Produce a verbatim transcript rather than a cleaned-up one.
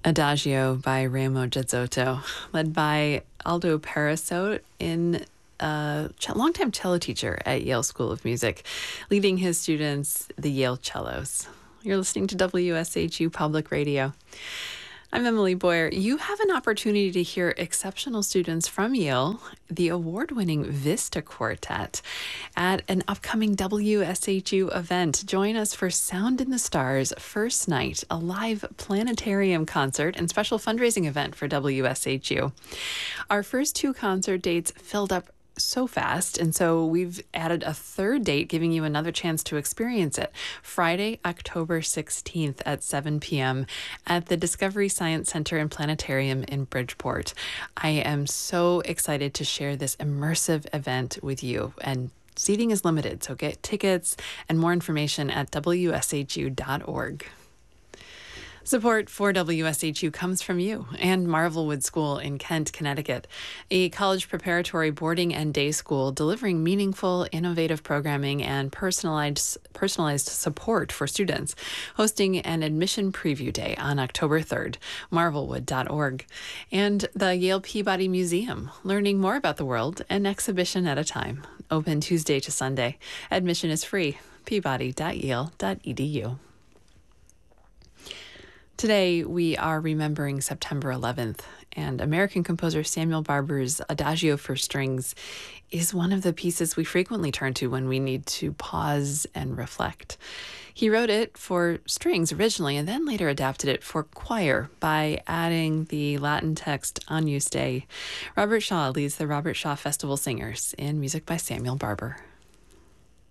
Adagio by Remo Giazzotto, led by Aldo Paraso in a ch- longtime cello teacher at Yale School of Music, leading his students, the Yale Cellos. You're listening to W S H U Public Radio. I'm Emily Boyer. You have an opportunity to hear exceptional students from Yale, the award-winning Vista Quartet, at an upcoming W S H U event. Join us for Sound in the Stars First Night, a live planetarium concert and special fundraising event for W S H U. Our first two concert dates filled up so fast, and so we've added a third date, giving you another chance to experience it. Friday, October sixteenth at seven p.m. at the Discovery Science Center and Planetarium in Bridgeport. I am so excited to share this immersive event with you, and seating is limited, so get tickets and more information at w s h u dot org. Support for W S H U comes from you and Marvelwood School in Kent, Connecticut, a college preparatory boarding and day school delivering meaningful, innovative programming and personalized personalized support for students, hosting an admission preview day on October third, marvelwood dot org, and the Yale Peabody Museum, learning more about the world, an exhibition at a time, open Tuesday to Sunday. Admission is free, peabody dot yale dot e d u. Today, we are remembering September eleventh, and American composer Samuel Barber's Adagio for Strings is one of the pieces we frequently turn to when we need to pause and reflect. He wrote it for strings originally and then later adapted it for choir by adding the Latin text Agnus Dei. Robert Shaw leads the Robert Shaw Festival Singers in music by Samuel Barber.